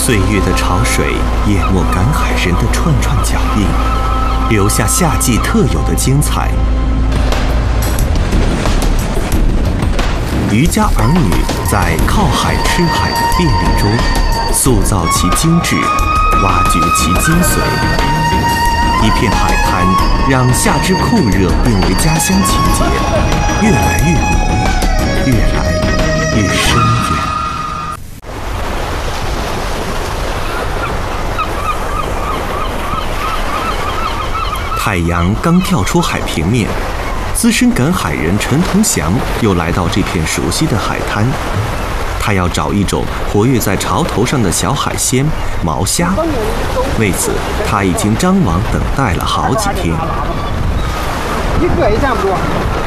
岁月的潮水淹没赶海人的串串脚印，留下夏季特有的精彩。渔家儿女在靠海吃海的便利中，塑造其精致，挖掘其精髓。一片海滩，让夏之酷热变为家乡情节，越来越浓，越来越深远。太阳刚跳出海平面，资深赶海人陈同祥又来到这片熟悉的海滩。他要找一种活跃在潮头上的小海鲜毛虾，为此他已经张网等待了好几天。 一个也占不住。